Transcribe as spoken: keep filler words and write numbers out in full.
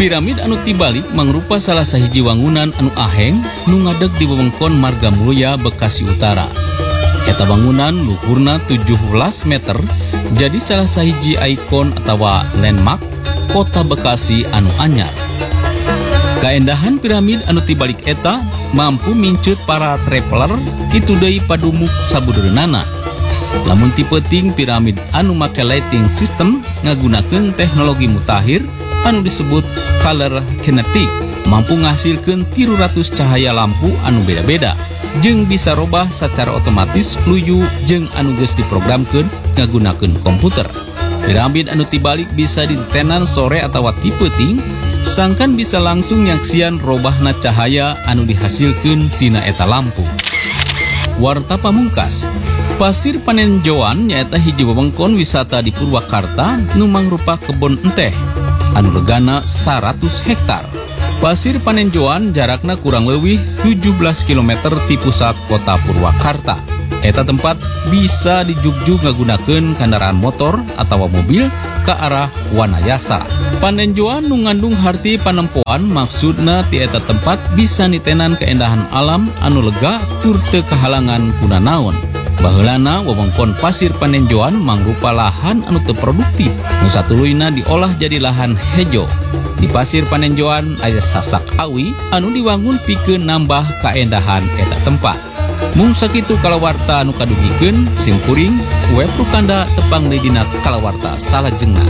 Piramid anu tibalik mangrupa salah sahiji wangunan anu aheng nu ngadeg di wewengkon Marga Mulya, Bekasi Utara. Eta bangunan luhurna tujuh belas meter, jadi salah sahiji ikon atawa landmark kota Bekasi anu anyar. Kaendahan piramid anu tibalik eta mampu mincut para traveler kitu deui padumuk sabudeurna. Lamun ti peuting piramid anu make lighting system ngagunakeun teknologi mutakhir anu disebut color kinetic, mampu ngahasilkeun tilu ratus cahaya lampu anu beda-beda jeung bisa robah secara otomatis luyu jeung anu geus diprogramkeun ngagunakeun komputer. Piramid anu tibalik bisa ditenan sore atawa ti peuting, sangkan bisa langsung nyaksian robahna cahaya anu dihasilkeun tina eta lampu. Warta pamungkas, Pasir Panenjoan nyaeta hiji wewengkon wisata di Purwakarta nu mangrupa kebon enteh anu legana seratus hektar. Pasir Panenjoan jarakna kurang leuwih tujuh belas kilometer ti pusat kota Purwakarta. Eta tempat bisa dijugjug ngagunakeun kendaraan motor atawa mobil ke arah Wanayasa. Panenjoan nu ngandung harti panempoan, maksudna ti eta tempat bisa nitenan keendahan alam anu lega tur teu kahalangan kuna naon. Baheulana wewengkon Pasir Panenjoan mangrupa lahan anu teu produktif, nu satuluyna diolah jadi lahan hejo. Di Pasir Panenjoan aya sasak awi anu diwangun pikeun nambah kaendahan eta tempat. Mung sakitu kalawarta anu kaduhikeun, simkuring, kue prukanda tepang deui dina kalawarta salajengna.